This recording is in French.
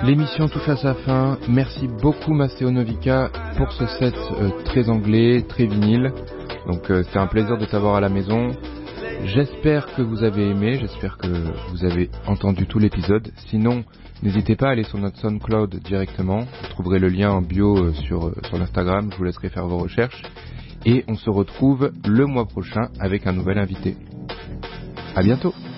L'émission touche à sa fin. Merci beaucoup Mastéo Novica pour ce set très anglais, très vinyle. Donc c'est un plaisir de t'avoir à la maison. J'espère que vous avez aimé, j'espère que vous avez entendu tout l'épisode. Sinon, n'hésitez pas à aller sur notre SoundCloud directement. Vous trouverez le lien en bio sur l'Instagram, je vous laisserai faire vos recherches. Et on se retrouve le mois prochain avec un nouvel invité. À bientôt.